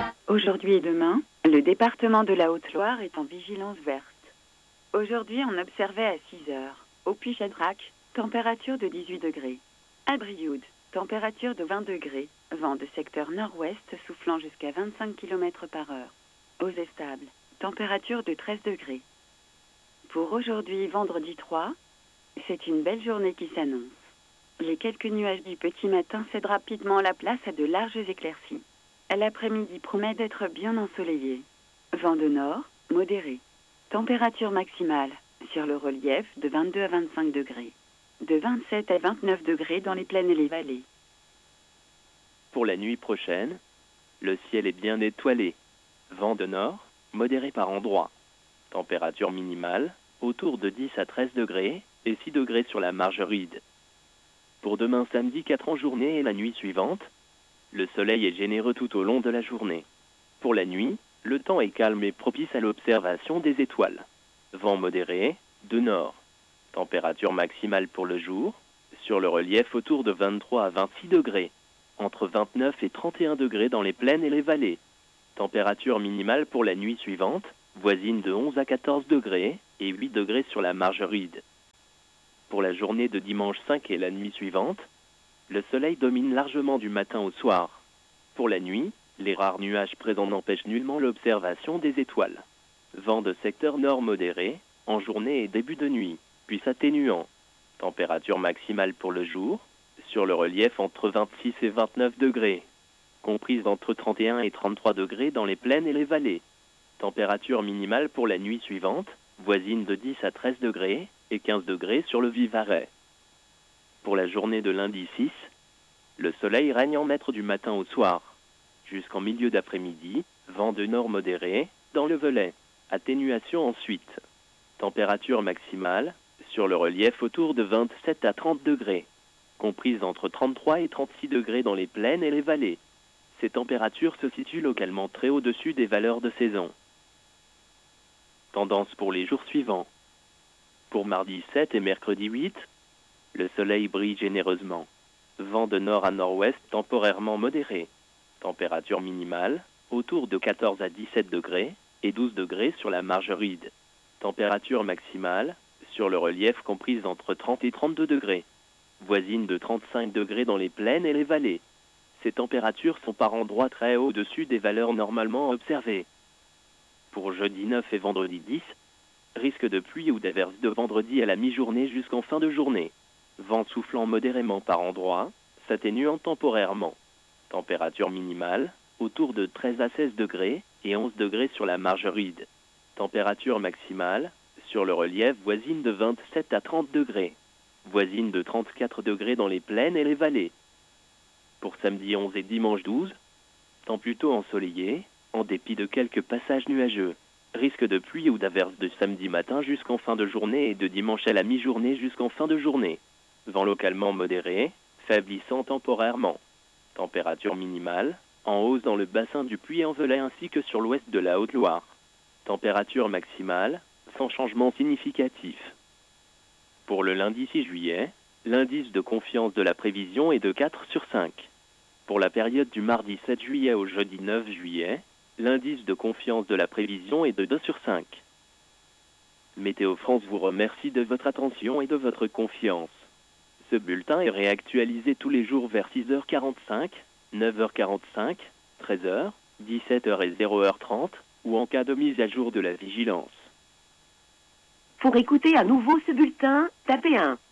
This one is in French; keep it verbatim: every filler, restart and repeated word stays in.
Aujourd'hui et demain, le département de la Haute-Loire est en vigilance verte. Aujourd'hui, on observait à six heures. Au Puy-Chadrac, température de dix-huit degrés. À Brioude, température de vingt degrés. Vent de secteur nord-ouest soufflant jusqu'à vingt-cinq kilomètres par heure. Aux Estables, température de treize degrés. Pour aujourd'hui, vendredi trois, c'est une belle journée qui s'annonce. Les quelques nuages du petit matin cèdent rapidement la place à de larges éclaircies. L'après-midi promet d'être bien ensoleillé. Vent de nord, modéré. Température maximale sur le relief de vingt-deux à vingt-cinq degrés. De vingt-sept à vingt-neuf degrés dans les plaines et les vallées. Pour la nuit prochaine, le ciel est bien étoilé. Vent de nord, modéré par endroits. Température minimale, autour de dix à treize degrés et six degrés sur la Margeride. Pour demain samedi quatre en journée et la nuit suivante, le soleil est généreux tout au long de la journée. Pour la nuit, le temps est calme et propice à l'observation des étoiles. Vent modéré, de nord. Température maximale pour le jour, sur le relief autour de vingt-trois à vingt-six degrés. Entre vingt-neuf et trente et un degrés dans les plaines et les vallées. Température minimale pour la nuit suivante, voisine de onze à quatorze degrés et huit degrés sur la Margeride. Pour la journée de dimanche cinq et la nuit suivante, le soleil domine largement du matin au soir. Pour la nuit, les rares nuages présents n'empêchent nullement l'observation des étoiles. Vent de secteur nord modéré, en journée et début de nuit, puis s'atténuant. Température maximale pour le jour, sur le relief entre vingt-six et vingt-neuf degrés, comprise entre trente et un et trente-trois degrés dans les plaines et les vallées. Température minimale pour la nuit suivante, voisine de dix à treize degrés et quinze degrés sur le Vivarais. Pour la journée de lundi six, le soleil règne en maître du matin au soir. Jusqu'en milieu d'après-midi, vent de nord modéré, dans le Velay. Atténuation ensuite. Température maximale, sur le relief autour de vingt-sept à trente degrés, comprise entre trente-trois et trente-six degrés dans les plaines et les vallées. Ces températures se situent localement très au-dessus des valeurs de saison. Tendance pour les jours suivants. Pour mardi sept et mercredi huit, le soleil brille généreusement. Vent de nord à nord-ouest temporairement modéré. Température minimale, autour de quatorze à dix-sept degrés et douze degrés sur la Margeride. Température maximale, sur le relief comprise entre trente et trente-deux degrés. Voisine de trente-cinq degrés dans les plaines et les vallées. Ces températures sont par endroits très au-dessus des valeurs normalement observées. Pour jeudi neuf et vendredi dix, risque de pluie ou d'averse de vendredi à la mi-journée jusqu'en fin de journée. Vent soufflant modérément par endroits, s'atténuant temporairement. Température minimale, autour de treize à seize degrés et onze degrés sur la Margeride. Température maximale, sur le relief voisine de vingt-sept à trente degrés. Voisine de trente-quatre degrés dans les plaines et les vallées. Pour samedi onze et dimanche douze, temps plutôt ensoleillé, en dépit de quelques passages nuageux. Risque de pluie ou d'averse de samedi matin jusqu'en fin de journée et de dimanche à la mi-journée jusqu'en fin de journée. Vent localement modéré, faiblissant temporairement. Température minimale, en hausse dans le bassin du Puy-en-Velay ainsi que sur l'ouest de la Haute-Loire. Température maximale, sans changement significatif. Pour le lundi six juillet, l'indice de confiance de la prévision est de quatre sur cinq. Pour la période du mardi sept juillet au jeudi neuf juillet, l'indice de confiance de la prévision est de deux sur cinq. Météo France vous remercie de votre attention et de votre confiance. Ce bulletin est réactualisé tous les jours vers six heures quarante-cinq, neuf heures quarante-cinq, treize heures, dix-sept heures et zéro heure trente, ou en cas de mise à jour de la vigilance. Pour écouter à nouveau ce bulletin, tapez un.